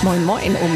Moin Moin um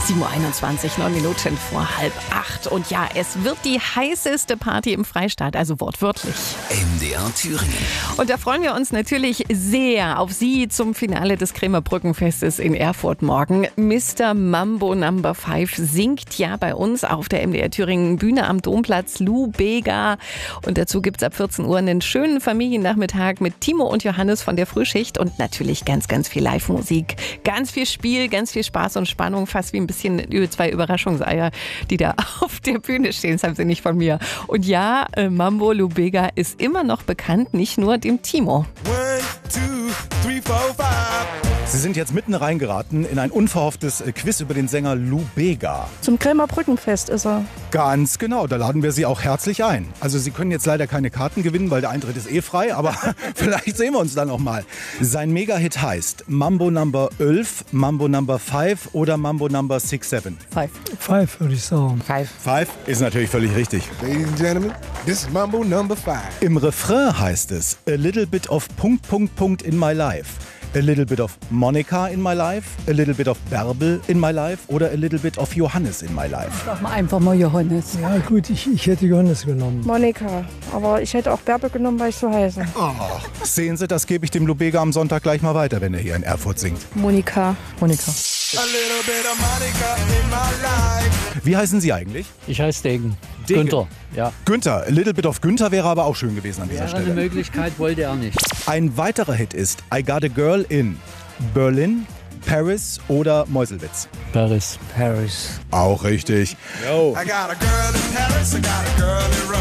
7.21 Uhr, 9 Minuten vor 7:30. Und ja, es wird die heißeste Party im Freistaat, also wortwörtlich. MDR Thüringen. Und da freuen wir uns natürlich sehr auf Sie zum Finale des Kremer Brückenfestes in Erfurt morgen. Mr. Mambo No. 5 singt ja bei uns auf der MDR Thüringen Bühne am Domplatz, Lou Bega. Und dazu gibt es ab 14 Uhr einen schönen Familiennachmittag mit Timo und Johannes von der Frühschicht und natürlich ganz, ganz viel Live-Musik. Ganz viel Spiel, ganz viel Spaß und Spannung, fast wie ein bisschen zwei Überraschungseier, die da auf der Bühne stehen. Das haben sie nicht von mir. Und ja, Mambo Lou Bega ist immer noch bekannt, nicht nur dem Timo. 1, 2, 3, 4, 5. Sie sind jetzt mitten reingeraten in ein unverhofftes Quiz über den Sänger Lou Bega. Zum Kremer Brückenfest ist er. Ganz genau, da laden wir Sie auch herzlich ein. Also Sie können jetzt leider keine Karten gewinnen, weil der Eintritt ist frei, aber vielleicht sehen wir uns dann auch mal. Sein Mega-Hit heißt Mambo No. 11, Mambo No. 5 oder Mambo No. 6, 7. 5 würde ich sagen. 5 ist natürlich völlig richtig. Ladies and gentlemen, this is Mambo No. 5. Im Refrain heißt es A little bit of ... in my life. A little bit of Monica in my life, a little bit of Bärbel in my life oder a little bit of Johannes in my life. Sag mal einfach mal Johannes. Ja gut, ich hätte Johannes genommen. Monika. Aber ich hätte auch Bärbel genommen, weil ich so heiße. Sehen Sie, das gebe ich dem Lou Bega am Sonntag gleich mal weiter, wenn er hier in Erfurt singt. Monika. A little bit of Monica in my life. Wie heißen Sie eigentlich? Ich heiße Degen. Degen. Günther, ja. Günther. A little bit of Günther wäre aber auch schön gewesen an dieser Wäre eine Stelle. Möglichkeit, wollte er nicht. Ein weiterer Hit ist I Got a Girl in Berlin, Paris oder Meuselwitz. Paris. Auch richtig. I got a girl in Paris, I got a girl in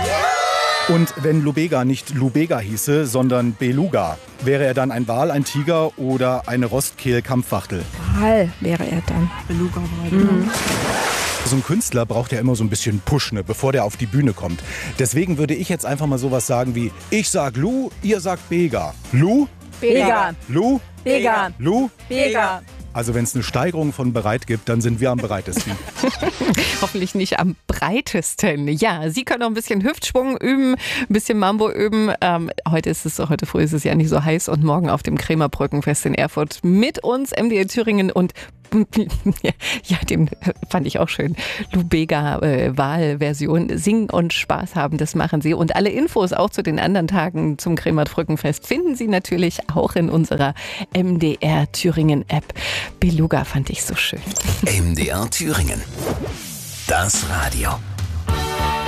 Rome. Und wenn Lou Bega nicht Lou Bega hieße, sondern Beluga, wäre er dann ein Wal, ein Tiger oder eine Rostkehl-Kampfwachtel? Hall wäre er dann. Beluga war So ein Künstler braucht ja immer so ein bisschen Push, ne, bevor der auf die Bühne kommt. Deswegen würde ich jetzt einfach mal sowas sagen wie, ich sag Lou, ihr sagt Bega. Lou? Bega. Lou? Bega. Lou? Bega. Also wenn es eine Steigerung von bereit gibt, dann sind wir am bereitesten. Hoffentlich nicht am breitesten. Ja, Sie können auch ein bisschen Hüftschwung üben, ein bisschen Mambo üben. Heute früh ist es ja nicht so heiß und morgen auf dem Kremer Brückenfest in Erfurt mit uns, MDR Thüringen und ja, den fand ich auch schön. Lou Bega Wahlversion. Singen und Spaß haben, das machen Sie. Und alle Infos auch zu den anderen Tagen zum Kremer Brückenfest finden Sie natürlich auch in unserer MDR Thüringen App. Beluga fand ich so schön. MDR Thüringen. Das Radio.